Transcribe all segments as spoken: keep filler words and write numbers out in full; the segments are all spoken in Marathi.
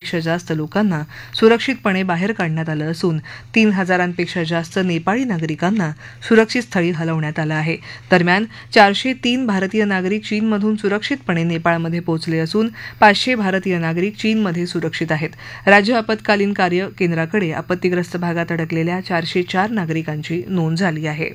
हजारांपेक्षा जास्त लोकांना सुरक्षितपणे बाहेर काढण्यात आलं असून तीन हजारांपेक्षा जास्त नेपाळी नागरिकांना सुरक्षित स्थळी हलवण्यात आलं आहे. दरम्यान चारशे तीन भारतीय नागरिक चीनमधून सुरक्षितपणे नेपाळमध्ये पोहोचले असून पाचशे भारतीय नागरिक चीनमध्ये सुरक्षित आहेत. राज्य आपत्कालीन कार्य केंद्राकडे आपत्तीग्रस्त भागात अडकलेल्या चारशे चार नागरिकांची नोंद झाली आहे.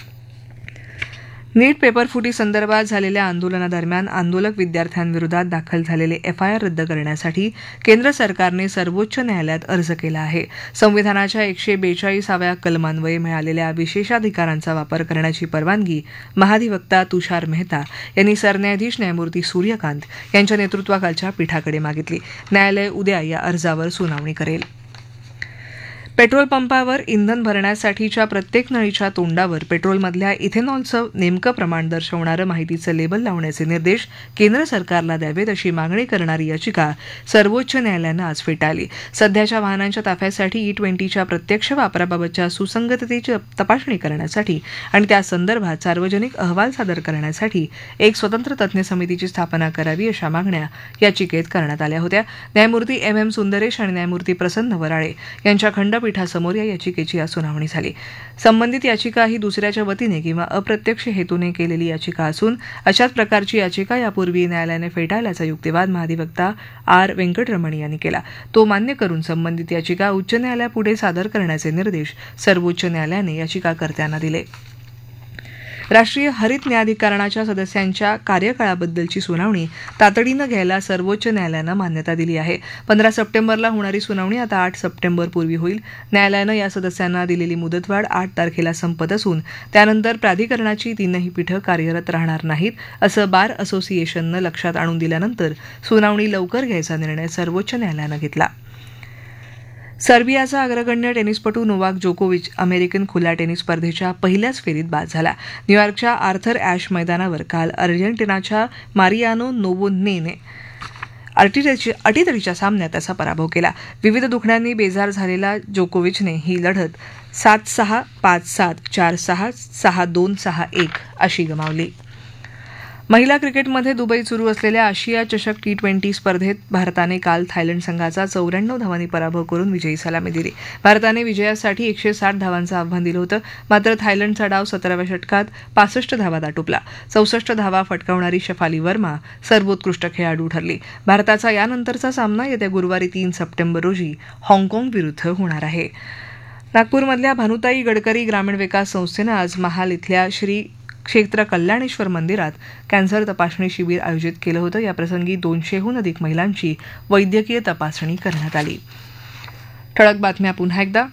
नीट पेपरफुटी संदर्भात झालेल्या आंदोलनादरम्यान आंदोलक विद्यार्थ्यांविरोधात दाखल झालेले एफआयआर रद्द करण्यासाठी केंद्र सरकारने सर्वोच्च न्यायालयात अर्ज केला आहे. संविधानाच्या एकशे बेचाळीसाव्या कलमान्वये मिळालेल्या विशेषाधिकारांचा वापर करण्याची परवानगी महाधिवक्ता तुषार मेहता यांनी सरन्यायाधीश न्यायमूर्ती सूर्यकांत यांच्या नेतृत्वाखालच्या पीठाकडे मागितली. न्यायालय उद्या या अर्जावर सुनावणी करेल. पेट्रोल पंपावर इंधन भरण्यासाठीच्या प्रत्येक नळीच्या तोंडावर पेट्रोलमधल्या इथेनॉलचं नेमकं प्रमाण दर्शवणारं माहितीचं लेबल लावण्याचे निर्देश केंद्र सरकारला द्यावेत अशी मागणी करणारी याचिका सर्वोच्च न्यायालयानं आज फेटाळली. सध्याच्या वाहनांच्या ताफ्यासाठी ई ट्वेंटीच्या प्रत्यक्ष वापराबाबतच्या सुसंगततेची तपासणी करण्यासाठी आणि त्यासंदर्भात सार्वजनिक अहवाल सादर करण्यासाठी एक स्वतंत्र तज्ज्ञ समितीची स्थापना करावी अशा मागण्या याचिकेत करण्यात आल्या होत्या. न्यायमूर्ती एम एम सुंदरेश आणि न्यायमूर्ती प्रसन्न वराळे यांच्या खंडपीठासमोर या याचिकेची आज सुनावणी झाली. संबंधित याचिका ही दुसऱ्याच्या वतीने किंवा अप्रत्यक्ष हेतूने केलेली याचिका असून अशाच प्रकारची याचिका यापूर्वी न्यायालयाने फेटाळल्याचा युक्तिवाद महाधिवक्ता आर व्यंकटरमण यांनी केला. तो मान्य करून संबंधित याचिका उच्च न्यायालयापुढे सादर करण्याचे निर्देश सर्वोच्च न्यायालयाने याचिकाकर्त्यांना दिले. राष्ट्रीय हरित न्यायाधिकरणाच्या सदस्यांच्या कार्यकाळाबद्दलची सुनावणी तातडीनं घ्यायला सर्वोच्च न्यायालयानं मान्यता दिली आहे. पंधरा सप्टेंबरला होणारी सुनावणी आता आठ सप्टेंबरपूर्वी होईल. न्यायालयानं या सदस्यांना दिलेली मुदतवाढ आठ तारखेला संपत असून त्यानंतर प्राधिकरणाची तीनही पीठं कार्यरत राहणार नाहीत असं बार असोसिएशननं लक्षात आणून दिल्यानंतर सुनावणी लवकर घ्यायचा निर्णय सर्वोच्च न्यायालयानं घेतला. सर्बियाचा अग्रगण्य टेनिसपटू नोवाक जोकोविच अमेरिकन खुल्या टेनिस स्पर्धेच्या पहिल्याच फेरीत बाद झाला. न्यूयॉर्कच्या आर्थर ॲश मैदानावर काल अर्जेंटिनाच्या मारियानो नोवोनेने अटीतटीच्या सामन्यात त्याचा पराभव केला. विविध दुखण्यांनी बेजार झालेला जोकोविचने ही लढत सात सहा पाच सात चार सहा सहा दोन सहा एक अशी गमावली. महिला क्रिकेटमध्ये दुबईत सुरू असलेल्या आशिया चषक टी ट्वेंटी स्पर्धेत भारताने काल थायलंड संघाचा चौऱ्याण्णव धावांनी पराभव करून विजयी सलामी दिली. भारताने विजयासाठी एकशे साठ धावांचं आव्हान दिलं होतं. मात्र थायलंडचा डाव सतराव्या षटकात पासष्ट धावात आटोपला. चौसष्ट धावा फटकावणारी शफाली वर्मा सर्वोत्कृष्ट खेळाडू ठरली. भारताचा यानंतरचा सामना येत्या गुरुवारी तीन सप्टेंबर रोजी हाँगकाँग विरुद्ध होणार आहे. नागपूरमधल्या भानुताई गडकरी ग्रामीण विकास संस्थेनं आज महाल इथल्या श्री क्षेत्र कल्याणेश्वर मंदिरात कॅन्सर तपासणी शिबिर आयोजित केलं होतं. याप्रसंगी दोनशेहून अधिक महिलांची वैद्यकीय तपासणी करण्यात आली. ठळक बातम्या पुन्हा एकदा.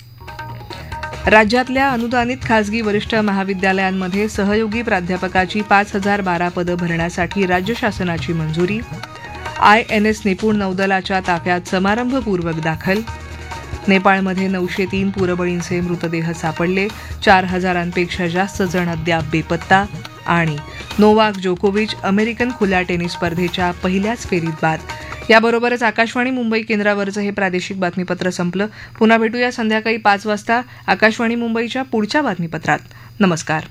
राज्यातल्या अनुदानित खासगी वरिष्ठ महाविद्यालयांमध्ये सहयोगी प्राध्यापकाची पाच हजार बारा पदं भरण्यासाठी राज्य शासनाची मंजुरी. आय एन एस निपुण नौदलाच्या ताफ्यात समारंभपूर्वक दाखल. नेपाळमध्ये नऊशे तीन पूरबळींचे मृतदेह सापडले. चार हजारांपेक्षा जास्त जण अद्याप बेपत्ता. आणि नोवाक जोकोविच अमेरिकन खुल्या टेनिस स्पर्धेच्या पहिल्याच फेरीत बाद. याबरोबरच आकाशवाणी मुंबई केंद्रावरचं हे प्रादेशिक बातमीपत्र संपलं. पुन्हा भेटूया संध्याकाळी पाच वाजता आकाशवाणी मुंबईच्या पुढच्या बातमीपत्रात. नमस्कार.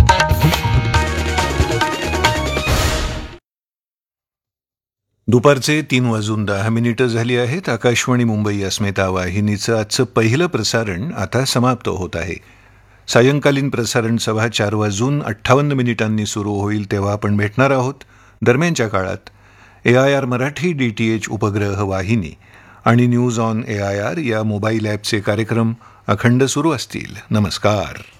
दुपारचे तीन वाजून दहा मिनिटं झाली आहेत. आकाशवाणी मुंबई अस्मिता वाहिनीचं आजचं पहिलं प्रसारण आता समाप्त होत आहे. सायंकालीन प्रसारण सभा चार वाजून अठ्ठावन्न मिनिटांनी सुरू होईल तेव्हा आपण भेटणार आहोत. दरम्यानच्या काळात ए I R Marathi D T H उपग्रह वाहिनी आणि news on A I R या मोबाईल ॲपचे कार्यक्रम अखंड सुरू असतील. नमस्कार.